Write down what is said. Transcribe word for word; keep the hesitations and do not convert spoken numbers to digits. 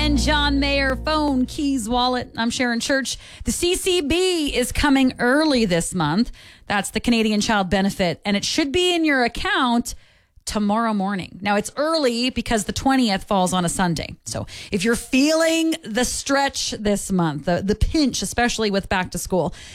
and John Mayer. Phone, keys, wallet. I'm Sharon Church. The C C B is coming early this month. That's the Canadian Child Benefit, and it should be in your account tomorrow morning. Now, it's early because the twentieth falls on a Sunday. So if you're feeling the stretch this month, the, the pinch, especially with back to school,